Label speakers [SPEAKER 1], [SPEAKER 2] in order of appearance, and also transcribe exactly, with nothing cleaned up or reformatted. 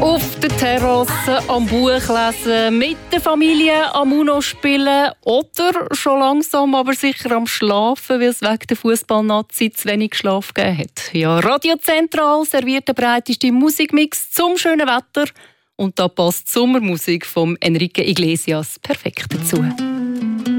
[SPEAKER 1] Auf der Terrasse, am Buch lesen, mit der Familie am Uno spielen oder schon langsam aber sicher am Schlafen, weil es wegen der Fußballnazi zu wenig Schlaf gegeben hat. Ja, Radio Zentral serviert den breitesten Musikmix zum schönen Wetter und da passt die Sommermusik von Enrique Iglesias perfekt dazu.